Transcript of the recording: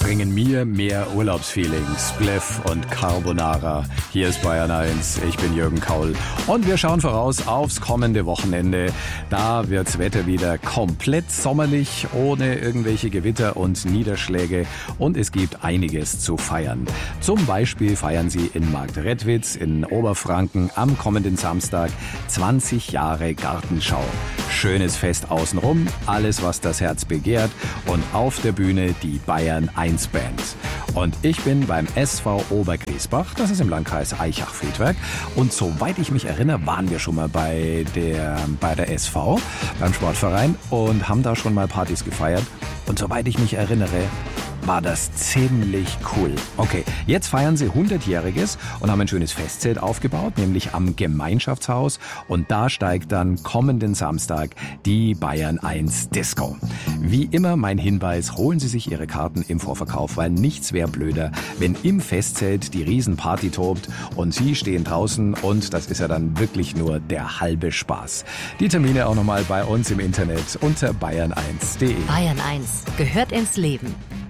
bringen mir mehr Urlaubsfeeling. Spliff und Carbonara. Hier ist Bayern 1. Ich bin Jürgen Kaul. Und wir schauen voraus aufs kommende Wochenende. Da wird's Wetter wieder komplett sommerlich, ohne irgendwelche Gewitter und Niederschläge. Und es gibt einiges zu feiern. Zum Beispiel feiern sie in Marktredwitz in Oberfranken am kommenden Samstag 20 Jahre Gartenschau. Schönes Fest außenrum, alles was das Herz begehrt und auf der Bühne die Bayern 1 Band. Und ich bin beim SV Obergriesbach, das ist im Landkreis Aichach-Friedberg. Und soweit ich mich erinnere, waren wir schon mal bei der SV, beim Sportverein und haben da schon mal Partys gefeiert. Und soweit ich mich erinnere, war das ziemlich cool. Okay, jetzt feiern sie 100-Jähriges und haben ein schönes Festzelt aufgebaut, nämlich am Gemeinschaftshaus. Und da steigt dann kommenden Samstag die Bayern 1 Disco. Wie immer mein Hinweis, holen Sie sich Ihre Karten im Vorverkauf, weil nichts wäre blöder, wenn im Festzelt die Riesenparty tobt und Sie stehen draußen und das ist ja dann wirklich nur der halbe Spaß. Die Termine auch nochmal bei uns im Internet unter bayern1.de. Bayern 1 gehört ins Leben.